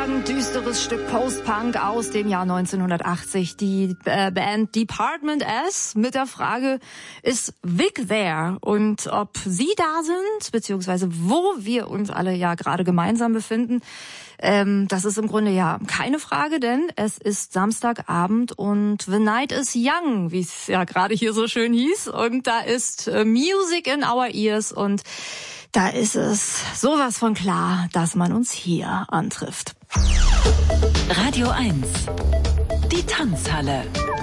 hören düsteres Stück Post-Punk aus dem Jahr 1980. Die Band Department S mit der Frage, ist Vic there? Und ob Sie da sind, beziehungsweise wo wir uns alle ja gerade gemeinsam befinden, das ist im Grunde ja keine Frage, denn es ist Samstagabend und The Night is Young, wie es ja gerade hier so schön hieß. Und da ist Music in our ears und da ist es sowas von klar, dass man uns hier antrifft. Radio 1, die Tanzhalle.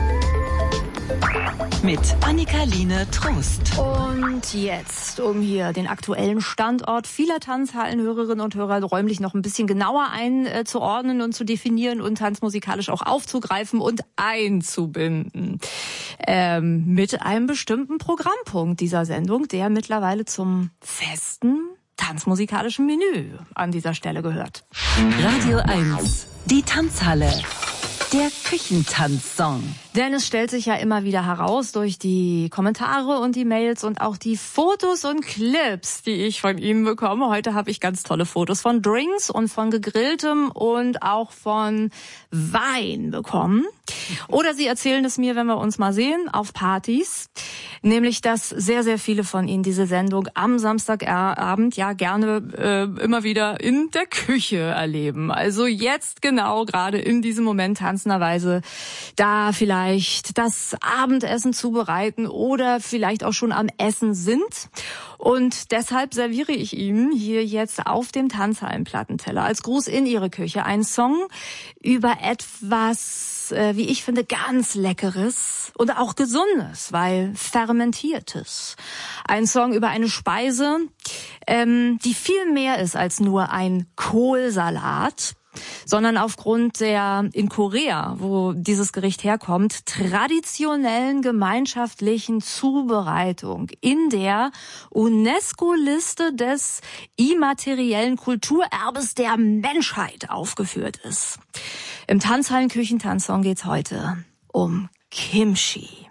Mit Annika-Line Trost. Und jetzt, um hier den aktuellen Standort vieler Tanzhallenhörerinnen und Hörer räumlich noch ein bisschen genauer einzuordnen und zu definieren und tanzmusikalisch auch aufzugreifen und einzubinden. Mit einem bestimmten Programmpunkt dieser Sendung, der mittlerweile zum festen tanzmusikalischen Menü an dieser Stelle gehört. Radio 1, die Tanzhalle. Der Küchentanzsong. Denn es stellt sich ja immer wieder heraus durch die Kommentare und die Mails und auch die Fotos und Clips, die ich von Ihnen bekomme. Heute habe ich ganz tolle Fotos von Drinks und von gegrilltem und auch von Wein bekommen. Oder Sie erzählen es mir, wenn wir uns mal sehen, auf Partys. Nämlich, dass sehr, sehr viele von Ihnen diese Sendung am Samstagabend ja gerne immer wieder in der Küche erleben. Also jetzt genau gerade in diesem Moment tanzenderweise da vielleicht das Abendessen zubereiten oder vielleicht auch schon am Essen sind. Und deshalb serviere ich Ihnen hier jetzt auf dem Tanzhallenplattenteller als Gruß in Ihre Küche einen Song über etwas, wie ich finde, ganz Leckeres und auch Gesundes, weil Fermentiertes. Ein Song über eine Speise, die viel mehr ist als nur ein Kohlsalat, sondern aufgrund der in Korea, wo dieses Gericht herkommt, traditionellen gemeinschaftlichen Zubereitung in der UNESCO-Liste des immateriellen Kulturerbes der Menschheit aufgeführt ist. Im Tanzhallen-Küchentanzsong geht's heute um Kimchi.